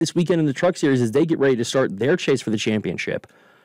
this weekend in the Truck Series as they get ready to start their chase for the championship.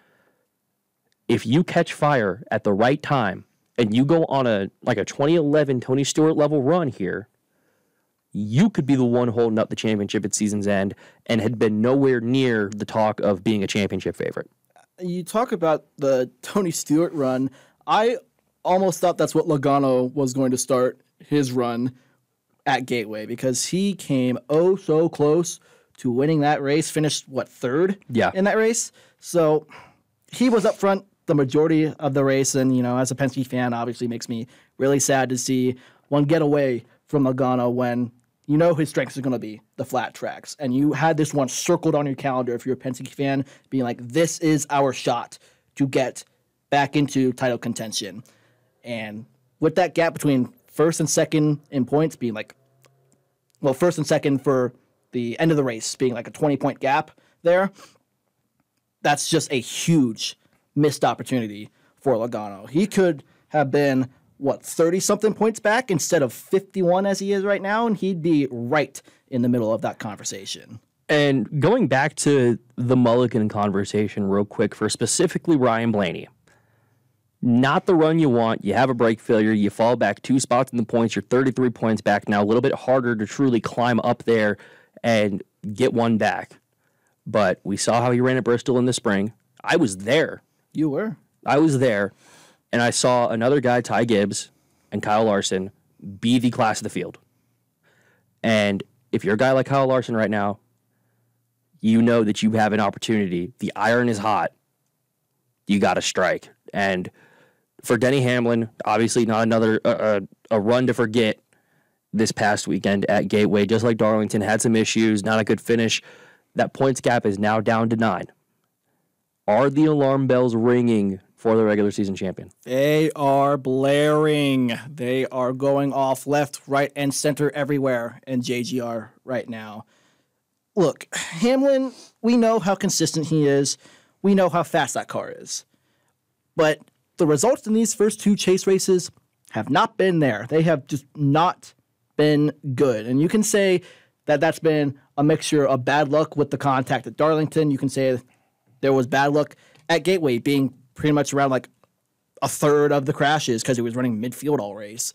If you catch fire at the right time and you go on a 2011 Tony Stewart level run here, you could be the one holding up the championship at season's end and had been nowhere near the talk of being a championship favorite. You talk about the Tony Stewart run. I almost thought that's what Logano was going to start his run at Gateway, because he came so close to winning that race, finished, third in that race? So he was up front the majority of the race, and, as a Penske fan, obviously makes me really sad to see one get away from Logano when his strength is going to be the flat tracks. And you had this one circled on your calendar if you're a Penske fan, being like, this is our shot to get back into title contention. And with that gap between first and second in points being first and second for the end of the race being like a 20-point gap there, that's just a huge missed opportunity for Logano. He could have been 30-something points back instead of 51 as he is right now, and he'd be right in the middle of that conversation. And going back to the Mulligan conversation real quick for specifically Ryan Blaney, not the run you want. You have a brake failure. You fall back 2 spots in the points. You're 33 points back now. A little bit harder to truly climb up there and get one back. But we saw how he ran at Bristol in the spring. I was there. You were? I was there. And I saw another guy, Ty Gibbs, and Kyle Larson be the class of the field. And if you're a guy like Kyle Larson right now, you know that you have an opportunity. The iron is hot. You got to strike. And for Denny Hamlin, obviously not another a run to forget this past weekend at Gateway. Just like Darlington, had some issues, not a good finish. That points gap is now down to 9. Are the alarm bells ringing for the regular season champion? They are blaring. They are going off left, right, and center everywhere in JGR right now. Look, Hamlin, we know how consistent he is. We know how fast that car is. But the results in these first 2 chase races have not been there. They have just not been good. And you can say that that's been a mixture of bad luck with the contact at Darlington. You can say there was bad luck at Gateway, being pretty much around a third of the crashes because he was running midfield all race.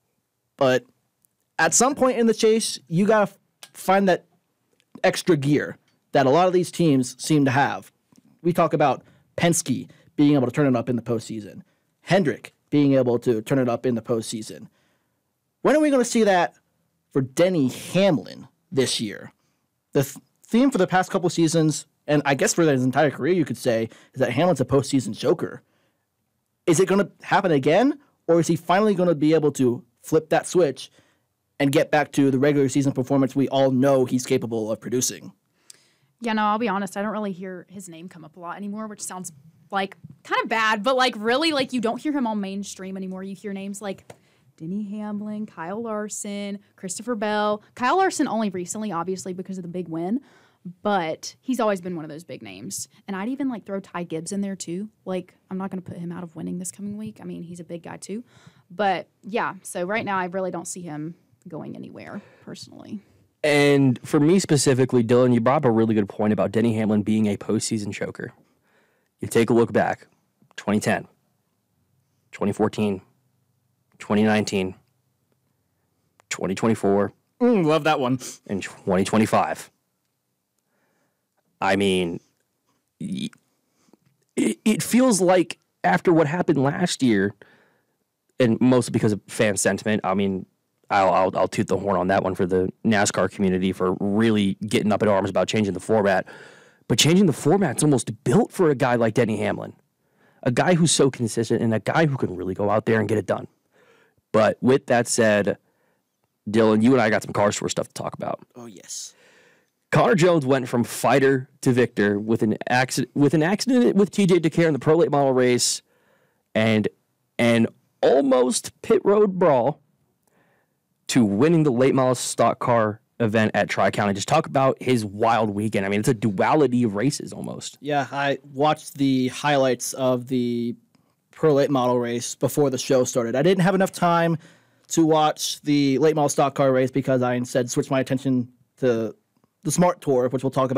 But at some point in the chase, you got to find that extra gear that a lot of these teams seem to have. We talk about Penske being able to turn it up in the postseason. Hendrick being able to turn it up in the postseason. When are we going to see that for Denny Hamlin this year? The theme for the past couple seasons, and I guess for his entire career, you could say, is that Hamlin's a postseason joker. Is it going to happen again, or is he finally going to be able to flip that switch and get back to the regular season performance we all know he's capable of producing? Yeah, no, I'll be honest. I don't really hear his name come up a lot anymore, which sounds kind of bad, but really you don't hear him on mainstream anymore. You hear names like Denny Hamlin, Kyle Larson, Christopher Bell. Kyle Larson only recently, obviously, because of the big win, but he's always been one of those big names. And I'd even throw Ty Gibbs in there too. I'm not going to put him out of winning this coming week. I mean, he's a big guy too. But yeah, so right now I really don't see him going anywhere personally. And for me specifically, Dylan, you brought up a really good point about Denny Hamlin being a postseason choker. You take a look back, 2010, 2014, 2019, 2024. Love that one. And 2025. I mean, it feels like after what happened last year, and mostly because of fan sentiment, I mean, I'll toot the horn on that one for the NASCAR community for really getting up in arms about changing the format. But changing the format's almost built for a guy like Denny Hamlin, a guy who's so consistent and a guy who can really go out there and get it done. But with that said, Dylan, you and I got some car store stuff to talk about. Oh, yes. Connor Jones went from fighter to victor with an accident with TJ DeCare in the Pro Late Model race and an almost pit road brawl to winning the late model stock car event at Tri-County. Just talk about his wild weekend. I mean, it's a duality of races almost. Yeah, I watched the highlights of the Pro Late Model race before the show started. I didn't have enough time to watch the late model stock car race because I instead switched my attention to the Smart Tour, which we'll talk about